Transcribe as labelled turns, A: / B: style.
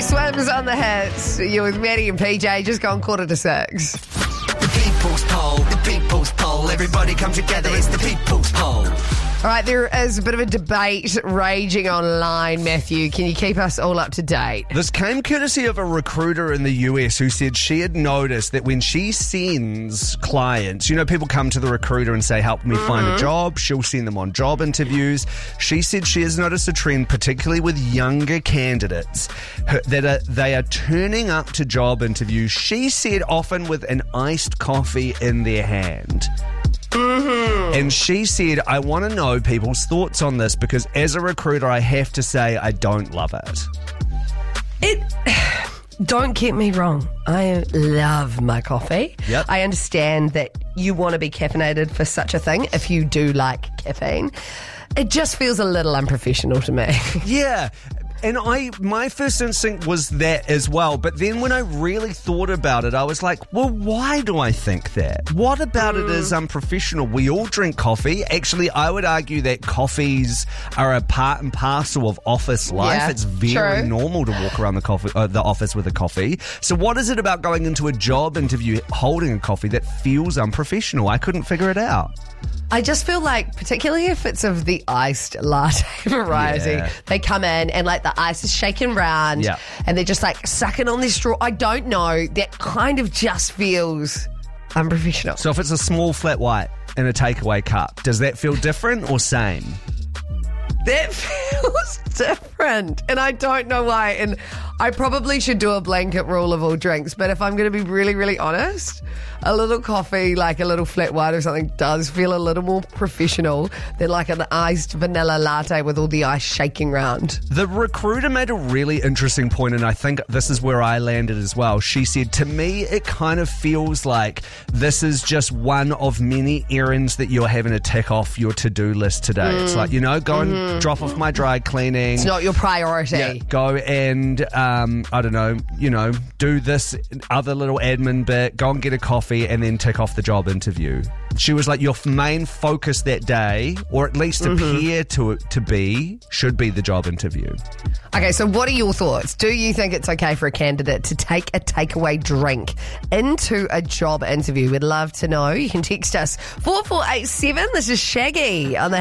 A: Swims on the hits. You're with Maddie and PJ. Just gone 5:45.
B: The people's poll. Everybody come together. It's the people's poll.
A: All right, there is a bit of a debate raging online, Matthew. Can you keep us all up to date?
C: This came courtesy of a recruiter in the US who said she had noticed that when she sends clients, people come to the recruiter and say, help me find a job. She'll send them on job interviews. She said she has noticed a trend, particularly with younger candidates, that they are turning up to job interviews, she said, often with an iced coffee in their hand. And she said, I want to know people's thoughts on this because as a recruiter, I have to say I don't love it.
A: Don't get me wrong. I love my coffee.
C: Yep.
A: I understand that you want to be caffeinated for such a thing if you do like caffeine. It just feels a little unprofessional to me.
C: Yeah. And my first instinct was that as well. But then when I really thought about it, I was like, well, why do I think that? What about it is unprofessional? We all drink coffee. Actually, I would argue that coffees are a part and parcel of office life.
A: Yeah,
C: it's very
A: true.
C: normal to walk around the office with a coffee. So what is it about going into a job interview holding a coffee that feels unprofessional? I couldn't figure it out.
A: I just feel like, particularly if it's of the iced latte variety,
C: Yeah.
A: they come in and like the ice is shaking round
C: Yeah.
A: and they're just like sucking on their straw. I don't know. That kind of just feels unprofessional.
C: So if it's a small flat white in a takeaway cup, does that feel different or same?
A: That feels different. And I don't know why. And I probably should do a blanket rule of all drinks. But if I'm going to be really, really honest, a little coffee, like a little flat white or something, does feel a little more professional than like an iced vanilla latte with all the ice shaking round.
C: The recruiter made a really interesting point, and I think this is where I landed as well. She said, to me, it kind of feels like this is just one of many errands that you're having to tick off your to-do list today. It's like, go and drop off my dry cleaning.
A: It's not your priority.
C: Yeah, go and, I don't know, do this other little admin bit, go and get a coffee, and then tick off the job interview. She was like, your main focus that day, or at least appear to be, should be the job interview.
A: Okay, so what are your thoughts? Do you think it's okay for a candidate to take a takeaway drink into a job interview? We'd love to know. You can text us 4487. This is Shaggy on the